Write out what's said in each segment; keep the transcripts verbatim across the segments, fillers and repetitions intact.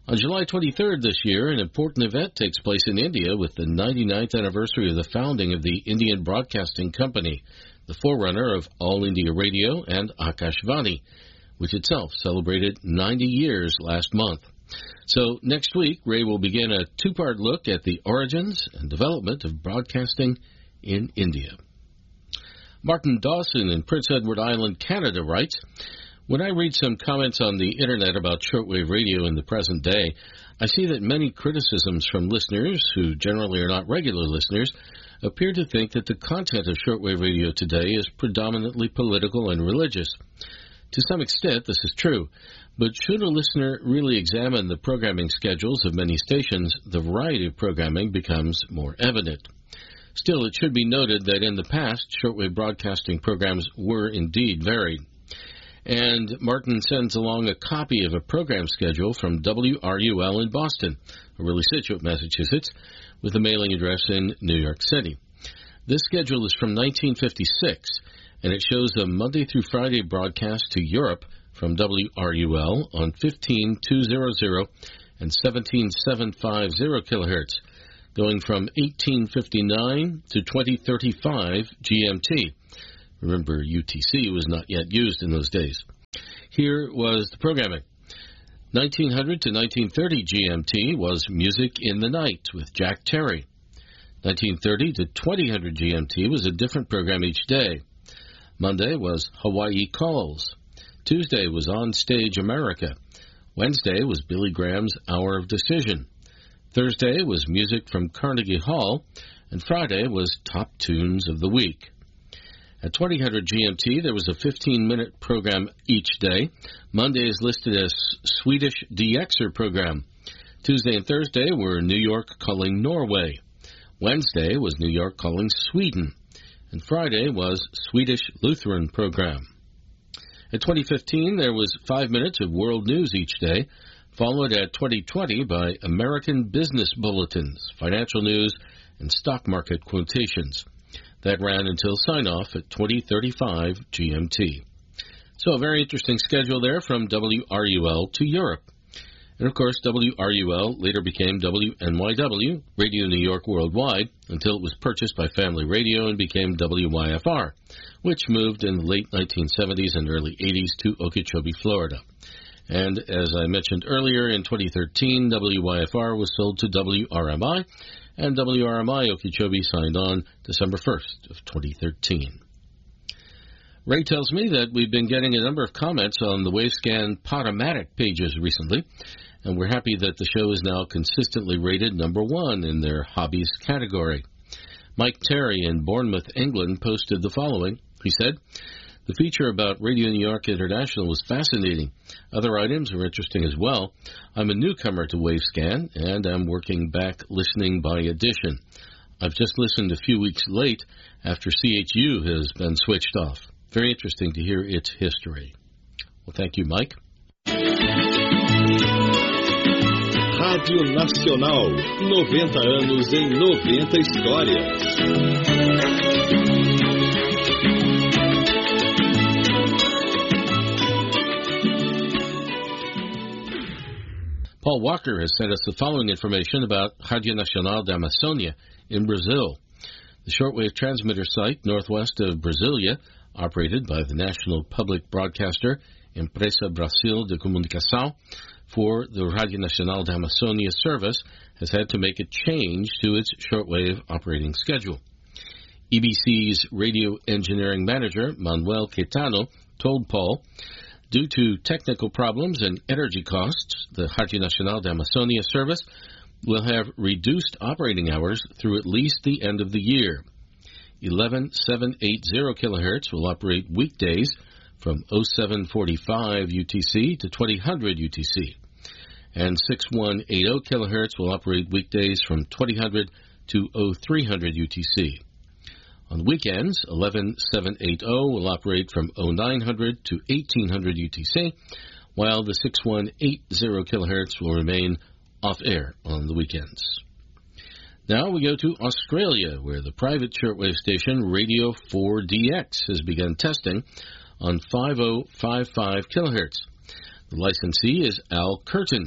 On July twenty-third this year, an important event takes place in India with the ninety-ninth anniversary of the founding of the Indian Broadcasting Company, the forerunner of All India Radio and Akashvani, which itself celebrated ninety years last month. So next week, Ray will begin a two-part look at the origins and development of broadcasting in India. Martin Dawson in Prince Edward Island, Canada writes, when I read some comments on the Internet about shortwave radio in the present day, I see that many criticisms from listeners, who generally are not regular listeners, appear to think that the content of shortwave radio today is predominantly political and religious. To some extent, this is true, but should a listener really examine the programming schedules of many stations, the variety of programming becomes more evident. Still, it should be noted that in the past, shortwave broadcasting programs were indeed varied. And Martin sends along a copy of a program schedule from W R U L in Boston, really Situate, Massachusetts, with a mailing address in New York City. This schedule is from nineteen fifty-six, and it shows a Monday through Friday broadcast to Europe from W R U L on fifteen two hundred and seventeen seven fifty kilohertz, going from eighteen fifty-nine to twenty thirty-five G M T. Remember, U T C was not yet used in those days. Here was the programming. nineteen hundred to nineteen thirty G M T was Music in the Night with Jack Terry. nineteen thirty to twenty hundred G M T was a different program each day. Monday was Hawaii Calls. Tuesday was On Stage America. Wednesday was Billy Graham's Hour of Decision. Thursday was Music from Carnegie Hall. And Friday was Top Tunes of the Week. At twenty hundred G M T, there was a fifteen-minute program each day. Monday is listed as Swedish D Xer program. Tuesday and Thursday were New York calling Norway. Wednesday was New York calling Sweden. And Friday was Swedish Lutheran program. At twenty fifteen, there was five minutes of world news each day, followed at twenty twenty by American business bulletins, financial news, and stock market quotations. That ran until sign-off at twenty thirty-five G M T. So a very interesting schedule there from W R U L to Europe. And of course, W R U L later became W N Y W, Radio New York Worldwide, until it was purchased by Family Radio and became W Y F R, which moved in the late nineteen seventies and early eighties to Okeechobee, Florida. And as I mentioned earlier, in twenty thirteen, W Y F R was sold to W R M I, and W R M I Okeechobee signed on December first of twenty thirteen. Ray tells me that we've been getting a number of comments on the Wavescan Podomatic pages recently, and we're happy that the show is now consistently rated number one in their hobbies category. Mike Terry in Bournemouth, England, posted the following. He said, "The feature about Radio New York International was fascinating. Other items were interesting as well. I'm a newcomer to Wavescan, and I'm working back listening by addition. I've just listened a few weeks late after C H U has been switched off. Very interesting to hear its history." Well, thank you, Mike. Rádio Nacional, noventa anos em noventa histórias. Paul Walker has sent us the following information about Rádio Nacional da Amazônia in Brazil. The shortwave transmitter site northwest of Brasilia, operated by the national public broadcaster Empresa Brasil de Comunicação for the Rádio Nacional da Amazônia service, has had to make a change to its shortwave operating schedule. E B C's radio engineering manager, Manuel Caetano, told Paul, due to technical problems and energy costs, the Rádio Nacional da Amazônia service will have reduced operating hours through at least the end of the year. eleven seven eighty kilohertz will operate weekdays from oh seven forty-five U T C to twenty hundred U T C, and sixty-one eighty kilohertz will operate weekdays from twenty hundred to oh three hundred U T C. On weekends, eleven seven eighty will operate from oh nine hundred to eighteen hundred U T C, while the sixty-one eighty kilohertz will remain off-air on the weekends. Now we go to Australia, where the private shortwave station Radio four D X has begun testing on fifty fifty-five kilohertz. The licensee is Al Curtin,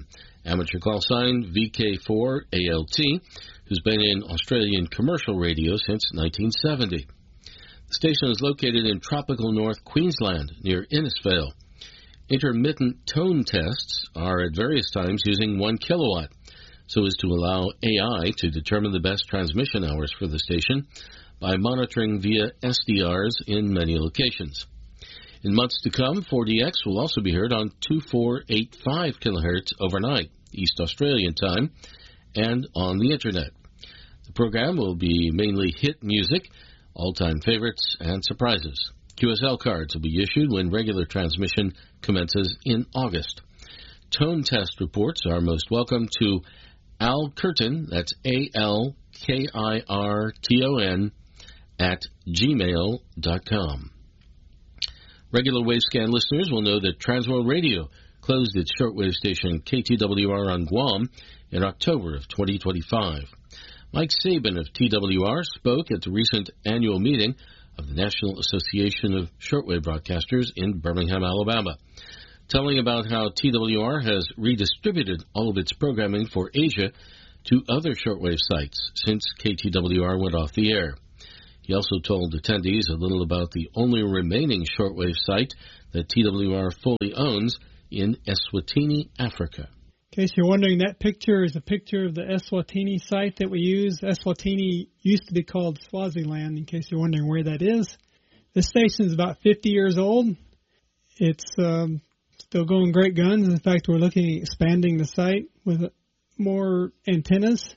amateur call sign V K four A L T, who's been in Australian commercial radio since nineteen seventy. The station is located in tropical North Queensland, near Innisfail. Intermittent tone tests are at various times using one kilowatt, so as to allow A I to determine the best transmission hours for the station by monitoring via S D Rs in many locations. In months to come, four D X will also be heard on two four eight five kilohertz overnight, East Australian time, and on the Internet. The program will be mainly hit music, all-time favorites, and surprises. Q S L cards will be issued when regular transmission commences in August. Tone test reports are most welcome to Al Curtin, that's A L K I R T O N, at gmail dot com. Regular Wavescan listeners will know that Transworld Radio closed its shortwave station K T W R on Guam in October of twenty twenty-five. Mike Sabin of T W R spoke at the recent annual meeting of the National Association of Shortwave Broadcasters in Birmingham, Alabama, telling about how T W R has redistributed all of its programming for Asia to other shortwave sites since K T W R went off the air. He also told attendees a little about the only remaining shortwave site that T W R fully owns in Eswatini, Africa. In case you're wondering, that picture is a picture of the Eswatini site that we use. Eswatini used to be called Swaziland, in case you're wondering where that is. This station is about fifty years old. It's um, still going great guns. In fact, we're looking at expanding the site with more antennas.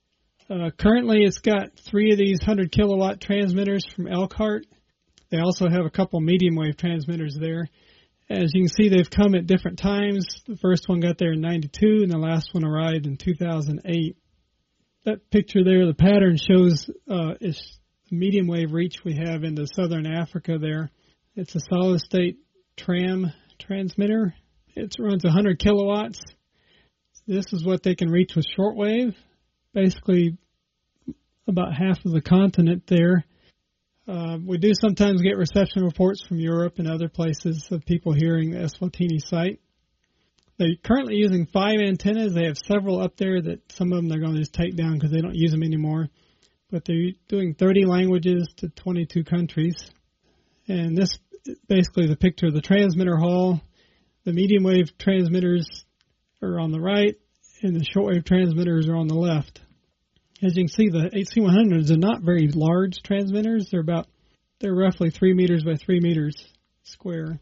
Uh, currently, it's got three of these one hundred kilowatt transmitters from Elkhart. They also have a couple medium wave transmitters there. As you can see, they've come at different times. The first one got there in ninety-two, and the last one arrived in two thousand eight. That picture there, the pattern shows uh, is the medium wave reach we have into southern Africa there. It's a solid-state tram transmitter. It runs one hundred kilowatts. This is what they can reach with shortwave. Basically, about half of the continent there. Uh, we do sometimes get reception reports from Europe and other places of people hearing the Eswatini site. They're currently using five antennas. They have several up there that some of them they're going to just take down because they don't use them anymore. But they're doing thirty languages to twenty-two countries. And this is basically the picture of the transmitter hall. The medium wave transmitters are on the right, and the shortwave transmitters are on the left. As you can see, the H C one hundreds are not very large transmitters. They're about, they're roughly three meters by three meters square.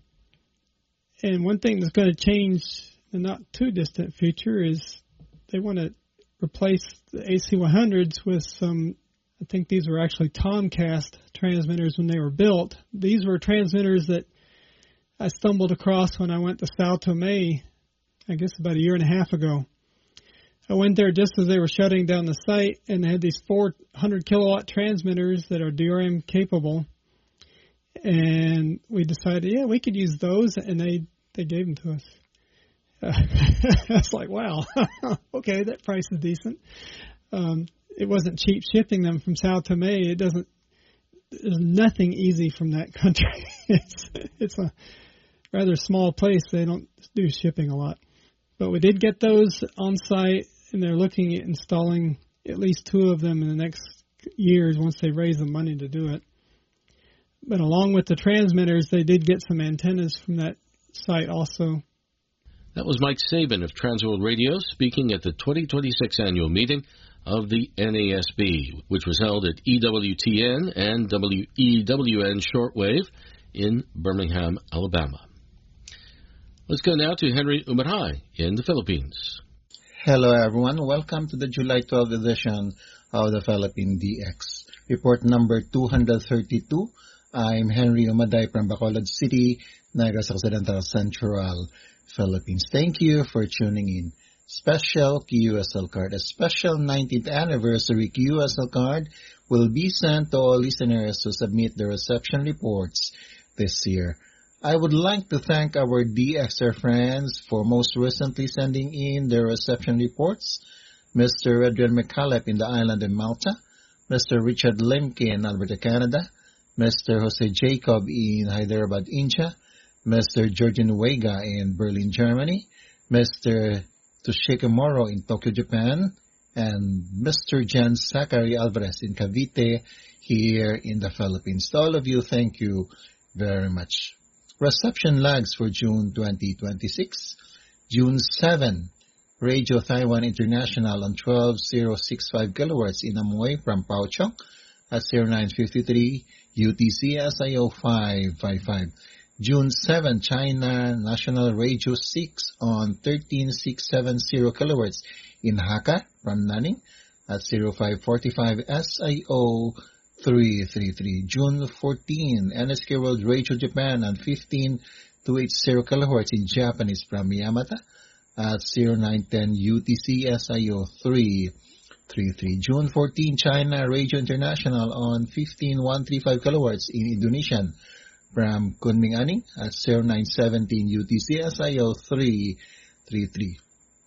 And one thing that's going to change in the not too distant future is they want to replace the H C one hundreds with some, I think these were actually Tomcast transmitters when they were built. These were transmitters that I stumbled across when I went to Sao Tome, I guess about a year and a half ago. I went there just as they were shutting down the site, and they had these four hundred kilowatt transmitters that are D R M capable. And we decided, yeah, we could use those, and they, they gave them to us. Uh, I was like, wow, okay, that price is decent. Um, it wasn't cheap shipping them from Sao Tome. It doesn't, there's nothing easy from that country. it's, it's a rather small place. They don't do shipping a lot. But we did get those on site, and they're looking at installing at least two of them in the next years once they raise the money to do it. But along with the transmitters, they did get some antennas from that site also. That was Mike Sabin of Transworld Radio speaking at the twenty twenty-six annual meeting of the N A S B, which was held at E W T N and W E W N Shortwave in Birmingham, Alabama. Let's go now to Henry Umaray in the Philippines. Hello, everyone. Welcome to the July twelfth edition of the Philippine D X. Report number two hundred thirty-two. I'm Henry Umaday from Bacolod City, Negros Occidental, Central Philippines. Thank you for tuning in. Special Q S L card. A special nineteenth anniversary Q S L card will be sent to all listeners who submit their reception reports this year. I would like to thank our D X R friends for most recently sending in their reception reports. Mister Adrian McCallep in the island of Malta, Mister Richard Lemke in Alberta, Canada, Mister Jose Jacob in Hyderabad, India, Mister Georgian Vega in Berlin, Germany, Mister to Shikimoro in Tokyo, Japan, and Mister Jan Zachary Alvarez in Cavite here in the Philippines. To all of you, thank you very much. Reception lags for June twenty twenty-six. June seventh, Radio Taiwan International on twelve thousand sixty-five kilohertz in Amoy from Paochong at zero nine fifty-three U T C S I O five fifty-five. June seventh, China National Radio six on thirteen thousand six hundred seventy kilohertz in Hakka from Nanning at zero five forty-five S I O three thirty-three. June fourteenth, N S K World Radio Japan on fifteen thousand two hundred eighty kilohertz in Japanese from Yamata at zero nine ten U T C S I O three thirty-three. June fourteenth, China Radio International on fifteen thousand one hundred thirty-five kilohertz in Indonesian from Kunming Aning at zero nine seventeen U T C S I O three thirty-three.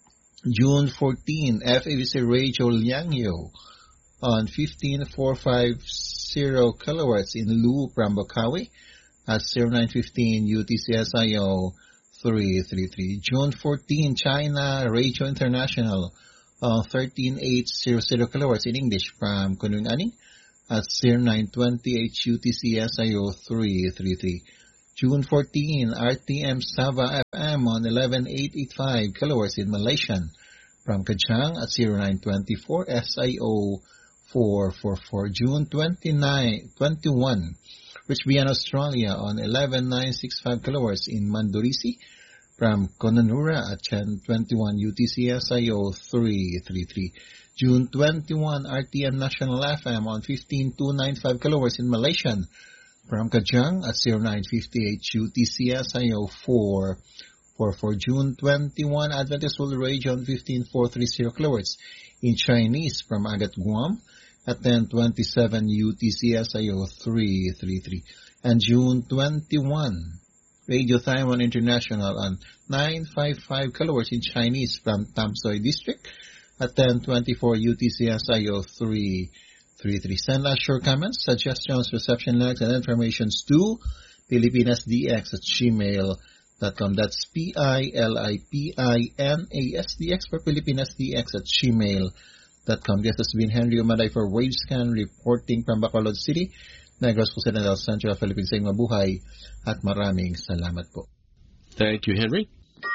June fourteenth, F A B C Radio Liangyo on fifteen thousand four hundred fifty kilohertz in Lu from Bokawi at zero nine fifteen U T C S I O three thirty-three. June fourteenth, China Radio International on thirteen thousand eight hundred kilohertz in English from Kunming Aning at zero nine twenty-eight U T C S I O three thirty-three. June fourteenth, R T M Sabah F M on eleven thousand eight hundred eighty-five kilohertz in Malaysian from Kajang at zero nine twenty-four S I O four forty-four. June twenty-ninth, twenty-first, Richmond, Australia on eleven thousand nine hundred sixty-five kilohertz in Mandurisi from Kononura at ten twenty-one U T C S I O three thirty-three. June twenty-first, R T M National F M on fifteen thousand two hundred ninety-five kilohertz in Malaysian from Kajang at zero nine fifty-eight U T C S I O four forty-four. June twenty-first, Adventist World Radio on fifteen thousand four hundred thirty kilohertz in Chinese from Agat, Guam at ten twenty-seven U T C S I O three thirty-three. And June twenty-first, Radio Taiwan International on nine fifty-five kilohertz in Chinese from Tamsoy District at ten twenty-four U T C S I O three thirty-three. Send us your comments, suggestions, reception lags, and informations to pilipinasdx at gmail dot com. That's P I L I P I N A S D X for pilipinasdx at gmail dot com. This has been Henry Umaday for Wavescan reporting from Bacolod City, Negros Occidental, Central Philippines. Saying mabuhay at maraming salamat po. Thank you, Henry.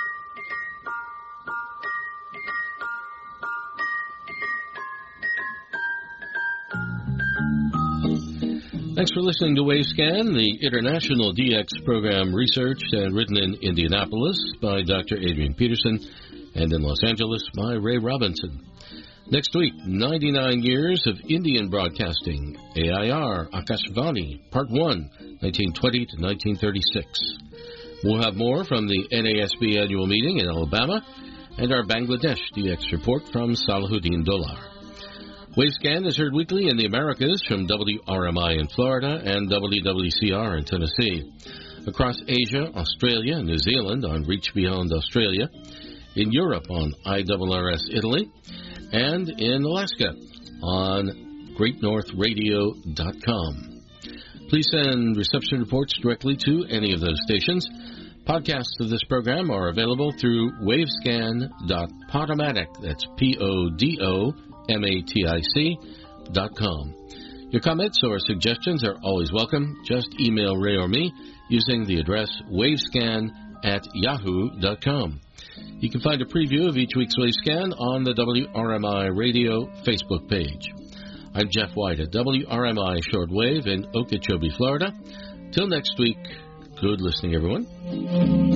Thanks for listening to Wavescan, the international D X program researched and written in Indianapolis by Doctor Adrian Peterson and in Los Angeles by Ray Robinson. Next week, ninety-nine years of Indian broadcasting, A I R, Akashvani, Part one, nineteen twenty to nineteen thirty-six. We'll have more from the N A S B annual meeting in Alabama and our Bangladesh D X report from Salahuddin Dolar. Wavescan is heard weekly in the Americas from W R M I in Florida and W W C R in Tennessee. Across Asia, Australia, and New Zealand on Reach Beyond Australia. In Europe on I R R S Italy. And in Alaska on great north radio dot com. Please send reception reports directly to any of those stations. Podcasts of this program are available through wavescan dot podomatic, that's P O D O M A T I C dot com. Your comments or suggestions are always welcome. Just email Ray or me using the address wavescan at yahoo dot com. You can find a preview of each week's Wavescan on the W R M I Radio Facebook page. I'm Jeff White at W R M I Shortwave in Okeechobee, Florida. Till next week, good listening, everyone.